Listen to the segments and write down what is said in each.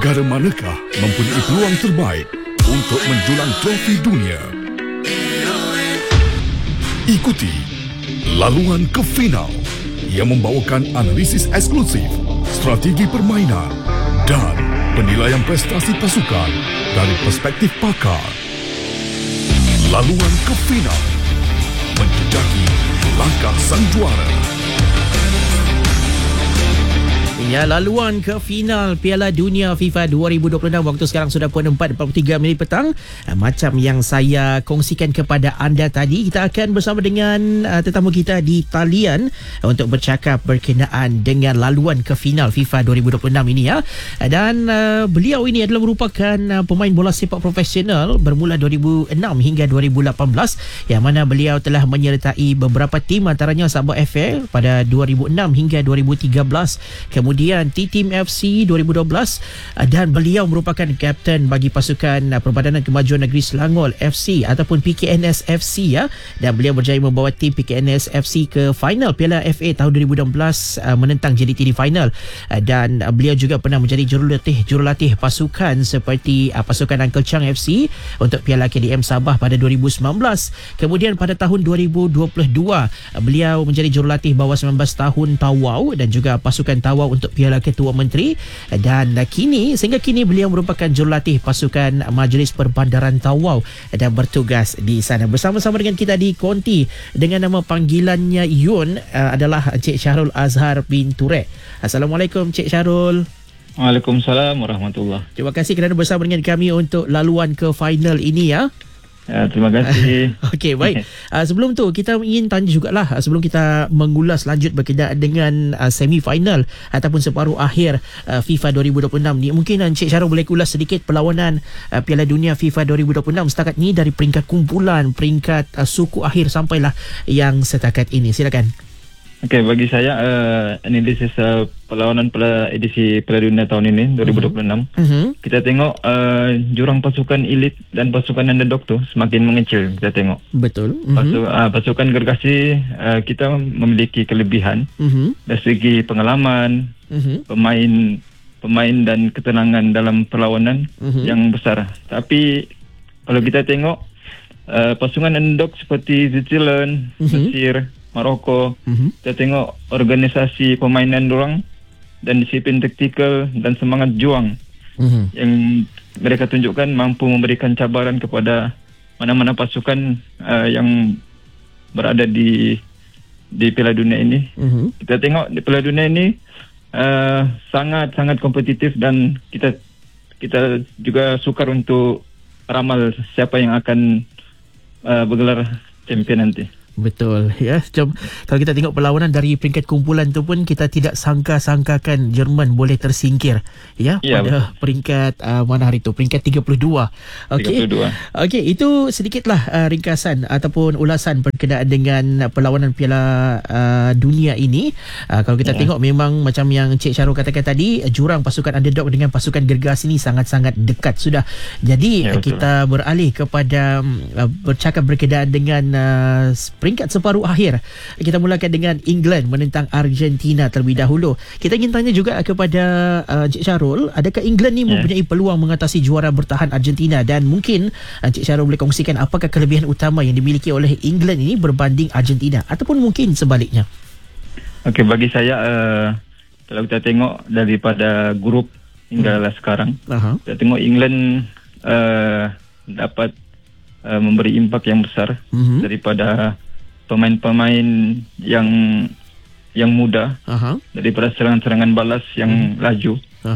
Negara manakah mempunyai peluang terbaik untuk menjulang trofi dunia? Ikuti laluan ke final yang membawakan analisis eksklusif, strategi permainan dan penilaian prestasi pasukan dari perspektif pakar. Laluan ke final menjejaki langkah sang juara. Ya, laluan ke final Piala Dunia FIFA 2026. Waktu sekarang sudah pukul 4.43 petang. Macam yang saya kongsikan kepada anda tadi, kita akan bersama dengan tetamu kita di talian untuk bercakap berkenaan dengan laluan ke final FIFA 2026 ini ya. Dan beliau ini adalah merupakan pemain bola sepak profesional bermula 2006 hingga 2018, yang mana beliau telah menyertai beberapa tim, antaranya Sabah FA pada 2006 hingga 2013. Kemudian T-Team FC 2012, dan beliau merupakan kapten bagi pasukan Perbadanan Kemajuan Negeri Selangor FC ataupun PKNS FC ya, dan beliau berjaya membawa tim PKNS FC ke final Piala FA tahun 2016, menentang JDT di final, dan beliau juga pernah menjadi jurulatih pasukan seperti pasukan Uncle Chang FC untuk Piala KDM Sabah pada 2019. Kemudian pada tahun 2022 beliau menjadi jurulatih bawah 19 tahun Tawau dan juga pasukan Tawau untuk Piala Ketua Menteri, dan sehingga kini beliau merupakan jurulatih pasukan Majlis Perbandaran Tawau dan bertugas di sana. Bersama-sama dengan kita di konti dengan nama panggilannya Yun adalah Encik Syahrul Azhar bin Turek. Assalamualaikum Encik Syahrul. Waalaikumsalam warahmatullahi. Terima kasih kerana bersama dengan kami untuk laluan ke final ini ya. Terima kasih. Okey, baik. Sebelum tu kita ingin tanya jugalah, sebelum kita mengulas lanjut berkenaan dengan semi-final ataupun separuh akhir FIFA 2026 ni, mungkin Encik Syahrul boleh ulas sedikit perlawanan Piala Dunia FIFA 2026 setakat ni dari peringkat kumpulan, peringkat suku akhir sampailah yang setakat ini. Silakan. Okey, bagi saya analisis perlawanan pada edisi Piala Dunia tahun ini 2026. Kita tengok jurang pasukan elit dan pasukan underdog tu semakin mengecil, kita tengok. Betul. Pasukan gergasi kita memiliki kelebihan dari segi pengalaman, pemain dan ketenangan dalam perlawanan yang besar. Tapi kalau kita tengok pasukan underdog seperti Switzerland, Mesir, Maroko, kita tengok organisasi permainan dorang dan disiplin taktikal dan semangat juang yang mereka tunjukkan mampu memberikan cabaran kepada mana-mana pasukan yang berada di Piala Dunia ini. Kita tengok di Piala Dunia ini sangat-sangat kompetitif, dan kita juga sukar untuk ramal siapa yang akan bergelar champion nanti. Betul ya. Kalau kita tengok perlawanan dari peringkat kumpulan tu pun kita tidak sangka-sangkakan Jerman boleh tersingkir ya, pada peringkat mana hari tu, peringkat 32. Okey, itu sedikitlah ringkasan ataupun ulasan berkenaan dengan perlawanan Piala Dunia ini. Kalau kita tengok memang macam yang Encik Syahrul katakan tadi, jurang pasukan underdog dengan pasukan gergas ini sangat-sangat dekat sudah. Jadi kita beralih kepada bercakap berkenaan dengan peringkat separuh akhir. Kita mulakan dengan England menentang Argentina terlebih dahulu. Kita ingin tanya juga kepada Encik Syahrul, adakah England ni mempunyai peluang mengatasi juara bertahan Argentina, dan mungkin Encik Syahrul boleh kongsikan apakah kelebihan utama yang dimiliki oleh England ini berbanding Argentina, ataupun mungkin sebaliknya. Okey, bagi saya kalau kita tengok daripada grup hinggalah sekarang, kita tengok England dapat memberi impak yang besar daripada pemain-pemain yang muda, daripada serangan-serangan balas yang laju,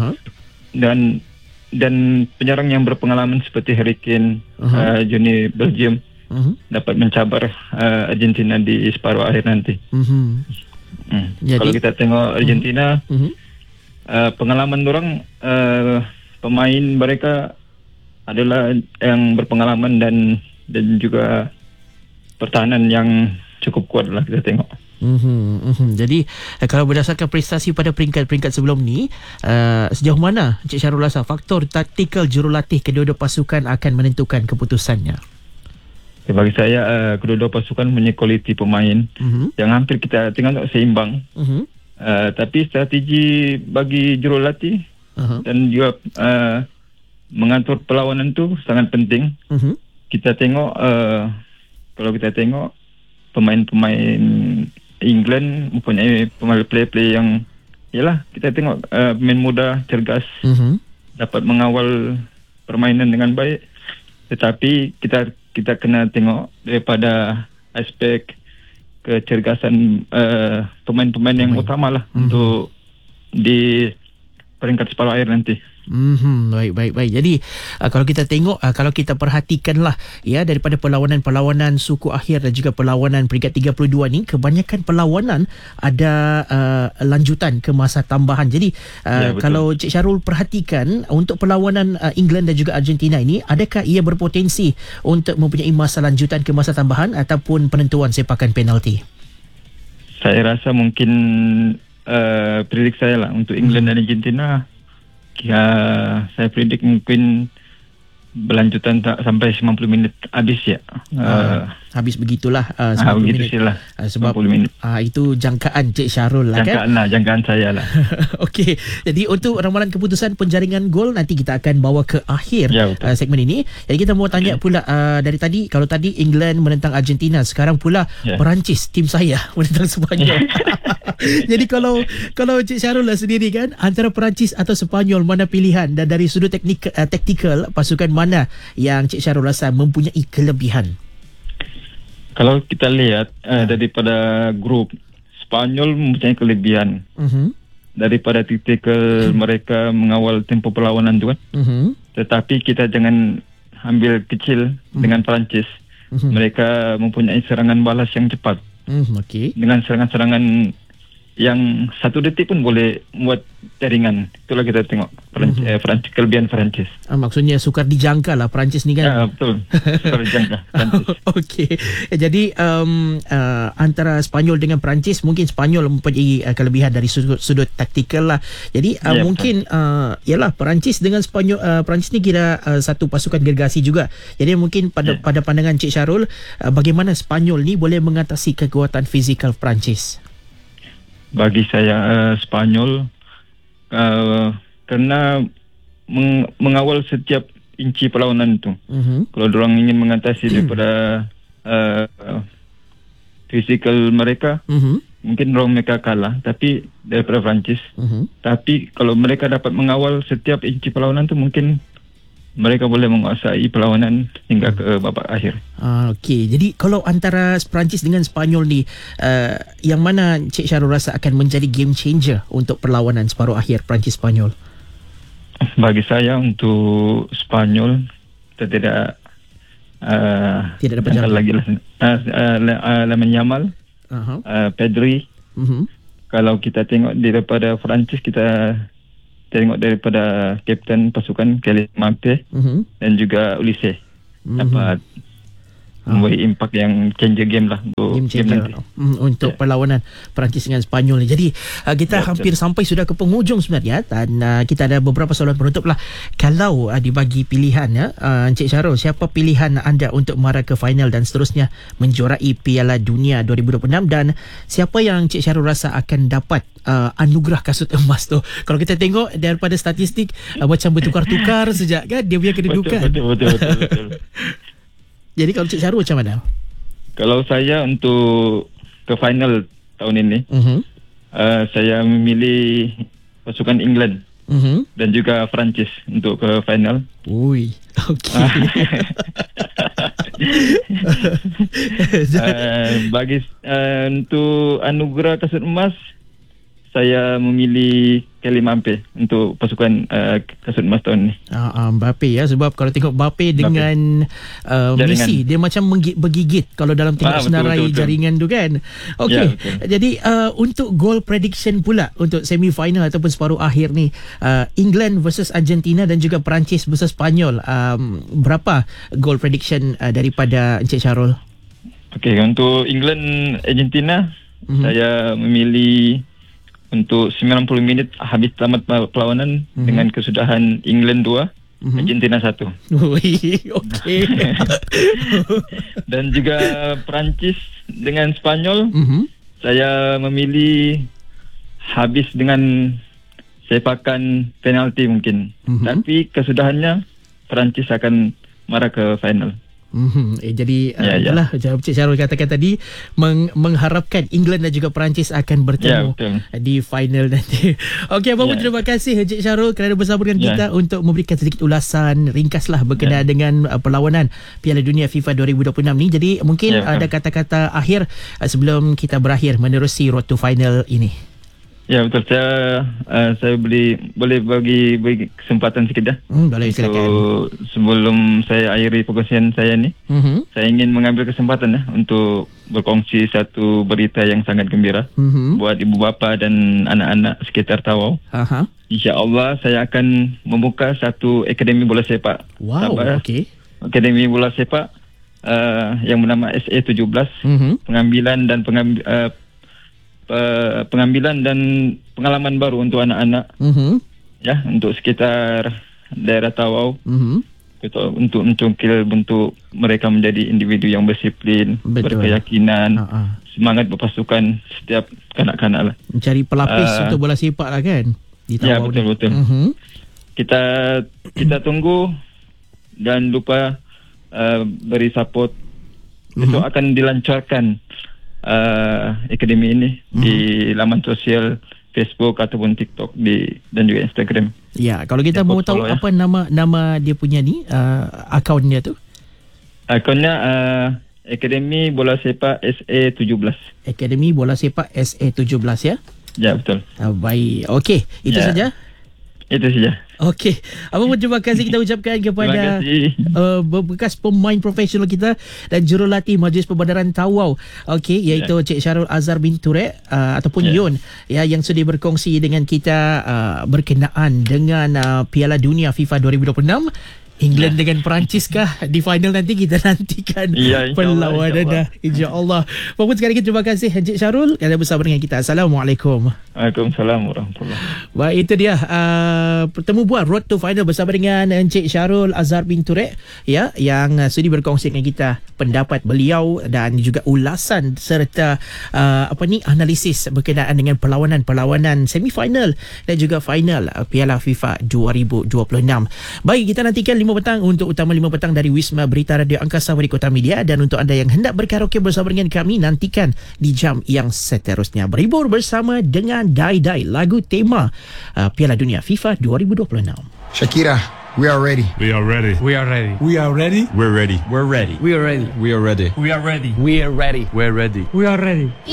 dan penyerang yang berpengalaman seperti Harry Kane, Johnny Belgium dapat mencabar Argentina di separuh akhir nanti. Jadi, kalau kita tengok Argentina, pengalaman orang, pemain mereka adalah yang berpengalaman dan juga pertahanan yang cukup kuat lah kita tengok. Jadi kalau berdasarkan prestasi pada peringkat-peringkat sebelum ni, sejauh mana Encik Syahrul rasa faktor taktikal jurulatih kedua-dua pasukan akan menentukan keputusannya? Bagi saya kedua-dua pasukan punya kualiti pemain yang hampir kita tengok seimbang. Tapi strategi bagi jurulatih dan juga mengatur perlawanan tu sangat penting. Kita tengok kalau kita tengok pemain-pemain England mempunyai player-player yang kita tengok pemain muda, cergas, dapat mengawal permainan dengan baik. Tetapi kita kena tengok daripada aspek kecergasan pemain-pemain yang utamalah untuk di peringkat separuh akhir nanti. Baik. Jadi kalau kita tengok, kalau kita perhatikanlah ya, daripada perlawanan suku akhir dan juga perlawanan peringkat 32 ni, kebanyakan perlawanan ada lanjutan ke masa tambahan. Jadi kalau Cik Syarul perhatikan untuk perlawanan England dan juga Argentina ini, adakah ia berpotensi untuk mempunyai masa lanjutan ke masa tambahan ataupun penentuan sepakan penalti? Saya rasa mungkin predik saya lah untuk England dan Argentina, saya predik mungkin berlanjutan sampai 90 minit habis ya. Habis begitulah 90 minit. Sebab 90 minit. Itu jangkaan Cik Syarul lah kan? Jangkaan saya lah. Okey. Jadi untuk ramalan keputusan penjaringan gol nanti kita akan bawa ke akhir segmen ini. Jadi kita mau tanya pula dari tadi, kalau tadi England menentang Argentina, sekarang pula Perancis, tim saya menentang Sepanyol. Jadi kalau Cik Syarul lah sendiri kan, antara Perancis atau Sepanyol, mana pilihan? Dan dari sudut taktikal, pasukan mana yang Cik Syarul rasa mempunyai kelebihan? Kalau kita lihat daripada grup, Spanyol mempunyai kelebihan. Daripada taktikal mereka mengawal tempo perlawanan tu kan. Tetapi kita jangan ambil kecil dengan Perancis. Mereka mempunyai serangan balas yang cepat. Dengan serangan-serangan yang 1 detik pun boleh buat jaringan. Itulah kita tengok Perancis, kelebihan Perancis. Maksudnya sukar dijangka lah Perancis ni kan? Ya, betul. Sukar dijangka. Okey. Jadi antara Spanyol dengan Perancis, mungkin Spanyol mempunyai kelebihan dari sudut taktikal lah. Jadi mungkin ialah Perancis dengan Spanyol, Perancis ni kira satu pasukan gergasi juga. Jadi mungkin pada pandangan Cik Syarul, bagaimana Spanyol ni boleh mengatasi kekuatan fizikal Perancis? Bagi saya Spanyol kerana mengawal setiap inci perlawanan itu. Kalau diorang ingin mengatasi daripada fizikal mereka, mungkin mereka kalah. Tapi daripada Perancis, tapi kalau mereka dapat mengawal setiap inci perlawanan itu, mungkin mereka boleh menguasai perlawanan hingga ke babak akhir. Okey. Jadi kalau antara Perancis dengan Spanyol ni, yang mana Cik Syarul rasa akan menjadi game changer untuk perlawanan separuh akhir Perancis-Spanyol? Bagi saya untuk Spanyol, kita tidak dapat jangka lagi lah. Lamine Yamal, Pedri. Kalau kita tengok daripada Perancis, kita tengok daripada kapten pasukan Kylian Mbappe dan juga Olise dapat membuat impak yang changer game lah untuk game nanti. Untuk perlawanan Perancis dengan Spanyol ni. Jadi kita hampir sampai sudah ke penghujung sebenarnya, dan kita ada beberapa soalan penutup lah. Kalau dibagi pilihan Encik Syarul, siapa pilihan anda untuk mara ke final dan seterusnya menjuarai Piala Dunia 2026, dan siapa yang Encik Syarul rasa akan dapat anugerah kasut emas tu? Kalau kita tengok daripada statistik, macam bertukar-tukar sejak kan dia punya kedudukan. Betul. Jadi kalau Cik Syarul macam mana? Kalau saya untuk ke final tahun ini, saya memilih pasukan England dan juga Perancis untuk ke final. Ui, okey. Bagi untuk anugerah kasut emas, saya memilih Kylian Mbappe untuk pasukan kasut emas tahun ni. Mbappe ya, sebab kalau tengok Mbappe dengan Messi, dia macam bergigit kalau dalam tengok senarai jaringan tu kan. Okey. Jadi untuk goal prediction pula untuk semi final ataupun separuh akhir ni, England versus Argentina dan juga Perancis versus Spanyol, berapa goal prediction daripada Encik Syarul? Okey, untuk England Argentina, saya memilih untuk 90 minit habis tamat perlawanan dengan kesudahan England 2, Argentina 1. Okey. Dan juga Perancis dengan Spanyol, saya memilih habis dengan sepakan penalti mungkin. Tapi kesudahannya Perancis akan marah ke final. Jadi itulah Cik Syarul katakan tadi, mengharapkan England dan juga Perancis akan bertemu di final nanti. Okey, Abang pun terima kasih Cik Syarul kerana bersama dengan kita untuk memberikan sedikit ulasan ringkaslah berkenaan dengan perlawanan Piala Dunia FIFA 2026 ni. Jadi mungkin ada kata-kata akhir sebelum kita berakhir menerusi road to final ini. Ya, betul. Saya boleh bagi kesempatan sikit dah. Boleh, silakan. Sebelum saya akhiri perkongsian saya ni, saya ingin mengambil kesempatan untuk berkongsi satu berita yang sangat gembira buat ibu bapa dan anak-anak sekitar Tawau. InsyaAllah saya akan membuka satu akademi bola sepak. Wow, okey. Akademi bola sepak yang bernama SA17. Pengambilan dan pengalaman baru untuk anak-anak, ya, untuk sekitar daerah Tawau, untuk mencungkil bentuk mereka menjadi individu yang berdisiplin, berkeyakinan, semangat berpasukan setiap kanak-kanak lah. Mencari pelapis untuk bola sepak lah kan di Tawau. Ya, betul. Kita tunggu dan lupa beri support. Besok akan dilancarkan akademi ini di laman sosial Facebook ataupun TikTok dan juga Instagram. Ya, kalau kita mau tahu apa nama dia punya ni, akaunnya tu? Akaunnya Akademi Bola Sepak SA17. Akademi Bola Sepak SA17 ya? Ya, betul. Baik. Okey, itu saja. Itu saja. Okey, Abang pun terima kasih kita ucapkan kepada bekas pemain profesional kita dan jurulatih Majlis Perbandaran Tawau, okey, iaitu Cik Syarul Azhar bin Turek ataupun Yun, ya, yang sudah berkongsi dengan kita berkenaan dengan Piala Dunia FIFA 2026. England dengan Perancis kah di final nanti? Kita nantikan perlawanan, insya-Allah. Bapak sekali lagi terima kasih Encik Syarul kerana bersama dengan kita. Assalamualaikum. Waalaikumsalam warahmatullahi. Baik, itu dia pertemuan road to final bersama dengan Encik Syarul Azhar bin Turek, ya, yang sudi berkongsi dengan kita pendapat beliau dan juga ulasan serta analisis berkenaan dengan perlawanan semifinal dan juga final Piala FIFA 2026. Baik, kita nantikan 5 petang untuk utama 5 petang dari Wisma Berita Radio Angkasa Wadi Kota Media, dan untuk anda yang hendak berkaraoke bersama dengan kami, nantikan di jam yang seterusnya. Berhibur bersama dengan Dai Dai, lagu tema Piala Dunia FIFA 2026. Shakira, we are ready. We are ready. We are ready. We are ready. We're ready. We're ready. We are ready. We are ready. We are ready. We are ready. We're ready. We are ready. We are ready.